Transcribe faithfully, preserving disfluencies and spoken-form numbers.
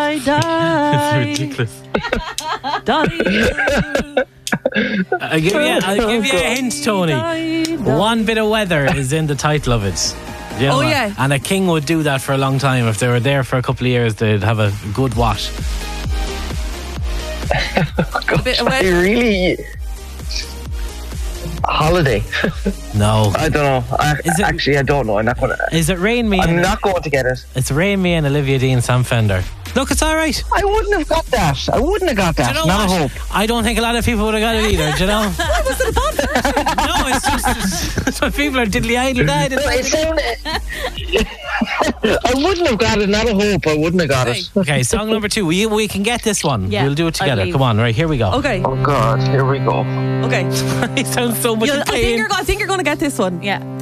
die, die. It's ridiculous. Die. I'll give you, I'll give you a hint, Tony. Die, die. One bit of weather is in the title of it. You know Oh, what? yeah. And a king would do that for a long time. If they were there for a couple of years, they'd have a good wash. A bit of I weather. really. Holiday. No. I don't know. I, Is it- actually, I don't know. I'm not going to. Is it Rain Me? I'm and, not going to get it. It's Rain Me and Olivia Dean, Sam Fender. Look, it's all right. I wouldn't have got that. I wouldn't have got that. Do you know not what? a hope. I don't think a lot of people would have got it either. Do you know? What was it about? No, it's just it's when people are diddly idle died. No, it sounded. I wouldn't have got it. Not a hope. I wouldn't have got it. Okay, song number two. We we can get this one. Yeah, we'll do it I together. believe. Come on, right here we go. Okay, Oh God! Here we go. okay. He sounds so much You'll- in I think pain. you're. go- I think you're going to get this one. Yeah.